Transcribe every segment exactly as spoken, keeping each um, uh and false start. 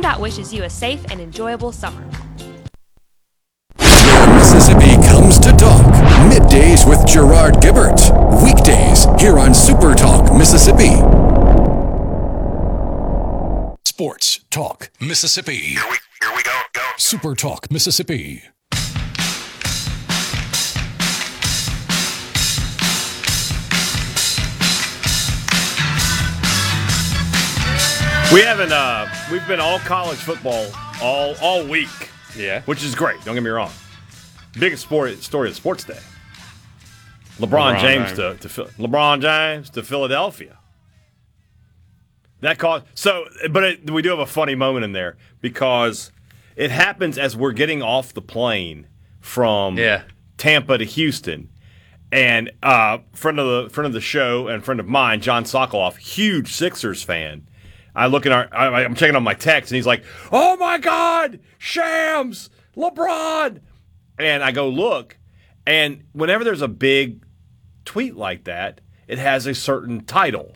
MnDOT wishes you a safe and enjoyable summer. Where Mississippi comes to talk. Middays with Gerard Gibbert. Weekdays here on Super Talk Mississippi. Sports Talk Mississippi. Here we, here we go, go. Super Talk Mississippi. We haven't. Uh, we've been all college football all all week. Yeah, which is great. Don't get me wrong. Biggest sport story of sports day. LeBron, LeBron James to, to LeBron James to Philadelphia. That caused so, but it, we do have a funny moment in there because it happens as we're getting off the plane from yeah. Tampa to Houston, and uh, friend of the friend of the show and friend of mine, John Sokoloff, huge Sixers fan. I look at our, I, I'm checking on my text, and he's like, "Oh my God, Shams, LeBron," and I go look, and whenever there's a big tweet like that, it has a certain title.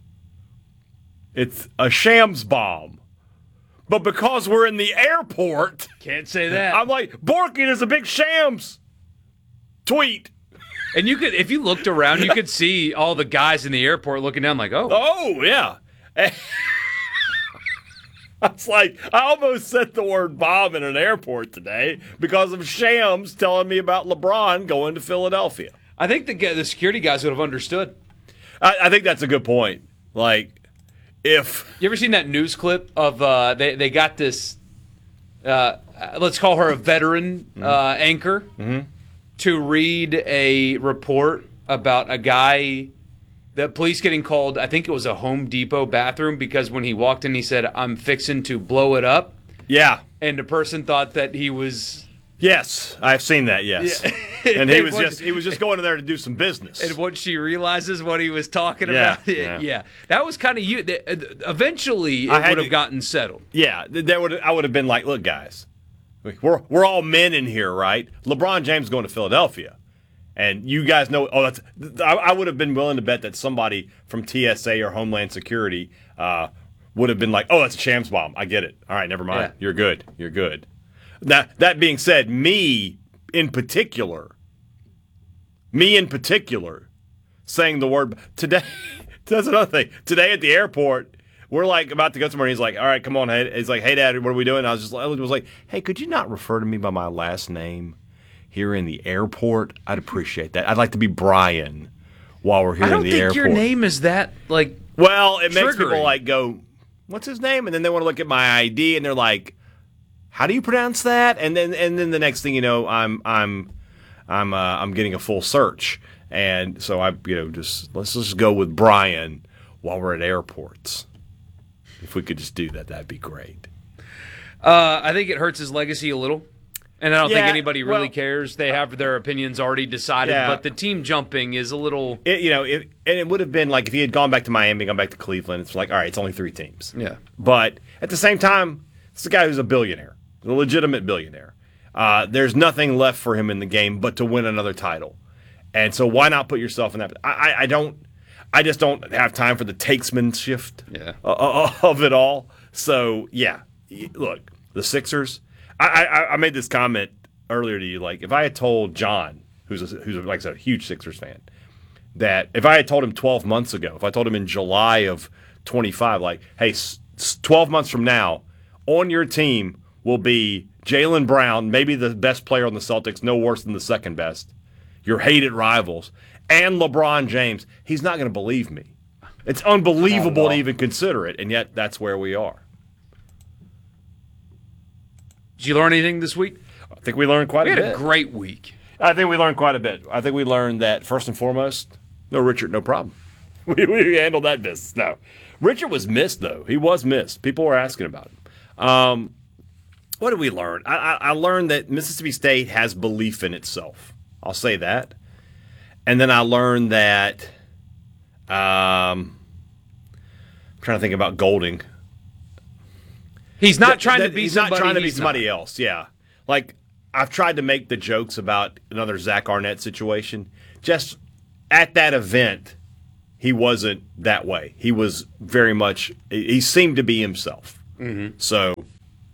It's a Shams bomb. But because we're in the airport, can't say that. I'm like, Borky, there's a big Shams tweet. And you could, if you looked around, you could see all the guys in the airport looking down like, oh. Oh, yeah. I was like, I almost said the word bomb in an airport today because of Shams telling me about LeBron going to Philadelphia. I think the the security guys would have understood. I, I think that's a good point. Like, if you ever seen that news clip of uh, they they got this, uh, let's call her a veteran mm-hmm. uh, anchor mm-hmm. to read a report about a guy, the police getting called. I think it was a Home Depot bathroom because when he walked in, he said, "I'm fixing to blow it up." Yeah, and the person thought that he was. Yes, I've seen that. Yes, yeah. And he was just he was just going in there to do some business. And once she realizes what he was talking yeah, about, it, yeah. yeah, that was kind of you. Eventually, it would have to, gotten settled. Yeah, that would I would have been like, look, guys, we're we're all men in here, right? LeBron James is going to Philadelphia, and you guys know. Oh, that's I, I would have been willing to bet that somebody from T S A or Homeland Security uh, would have been like, oh, that's a Shams bomb. I get it. All right, never mind. Yeah. You're good. You're good. Now, that being said, me in particular, me in particular, saying the word today, that's another thing. Today at the airport, we're like about to go somewhere, and he's like, all right, come on, hey. He's like, hey, Dad, what are we doing? I was just I was like, hey, could you not refer to me by my last name here in the airport? I'd appreciate that. I'd like to be Brian while we're here in the airport. I don't think your name is that, like, well, it triggering. Makes people, like, go, what's his name? And then they want to look at my I D, and they're like, how do you pronounce that? And then and then the next thing you know, I'm I'm I'm uh, I'm getting a full search, and so I you know just let's just go with Brian while we're at airports. If we could just do that, that'd be great. Uh, I think it hurts his legacy a little, and I don't yeah, think anybody really well, cares. They have their opinions already decided, yeah. but the team jumping is a little. It, you know, it, and it would have been like if he had gone back to Miami, gone back to Cleveland. It's like all right, it's only three teams. Yeah, but at the same time, it's a guy who's a billionaire. A legitimate billionaire. Uh, there's nothing left for him in the game but to win another title, and so why not put yourself in that? I, I, I don't. I just don't have time for the takesmanship yeah. of it all. So yeah, look, the Sixers. I, I, I made this comment earlier to you. Like if I had told John, who's a, who's a, like I said, a huge Sixers fan, that if I had told him twelve months ago, if I told him in July of twenty-five, like, hey, twelve months from now, on your team will be Jaylen Brown, maybe the best player on the Celtics, no worse than the second best, your hated rivals, and LeBron James. He's not going to believe me. It's unbelievable to even consider it, and yet that's where we are. Did you learn anything this week? I think we learned quite we a bit. We had a great week. I think we learned quite a bit. I think we learned that, first and foremost, no Richard, no problem. we, we handled that business. No. Richard was missed, though. He was missed. People were asking about him. Um... What did we learn? I, I, I learned that Mississippi State has belief in itself. I'll say that. And then I learned that um, I'm trying to think about Golding. He's not that, trying that, to be he's somebody. Not trying to be he's somebody not. else, yeah. Like, I've tried to make the jokes about another Zach Arnett situation. Just at that event, he wasn't that way. He was very much, he seemed to be himself. Mm-hmm. So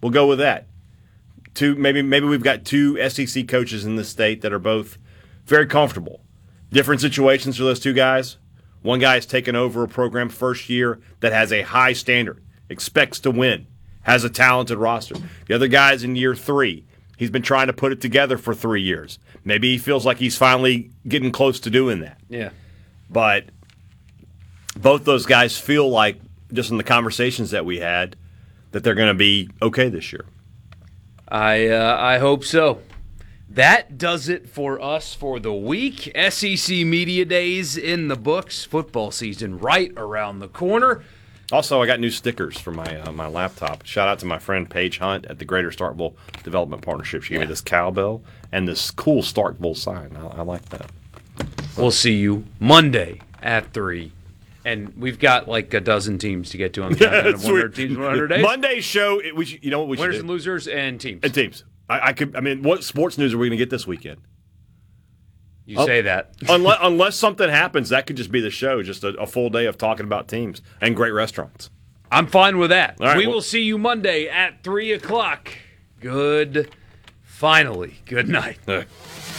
We'll go with that. Two, maybe maybe we've got two S E C coaches in this state that are both very comfortable. Different situations for those two guys. One guy has taken over a program first year that has a high standard, expects to win, has a talented roster. The other guy's in year three. He's been trying to put it together for three years. Maybe he feels like he's finally getting close to doing that. Yeah. But both those guys feel like, just in the conversations that we had, that they're going to be okay this year. I uh, I hope so. That does it for us for the week. S E C Media Days in the books. Football season right around the corner. Also, I got new stickers for my uh, my laptop. Shout out to my friend Paige Hunt at the Greater Starkville Development Partnership. She gave Yeah. me this cowbell and this cool Starkville sign. I, I like that. We'll see you Monday at three. And we've got like a dozen teams to get to on the countdown of That's one hundred weird. teams, one hundred days. Monday's show, it, we should, you know what we Winners should and do? losers and teams. And teams. I, I could. I mean, what sports news are we going to get this weekend? You Oh. say that. unless, unless something happens, that could just be the show, just a, a full day of talking about teams and great restaurants. I'm fine with that. All right, we well- will see you Monday at three o'clock. Good. Finally, good night. Uh.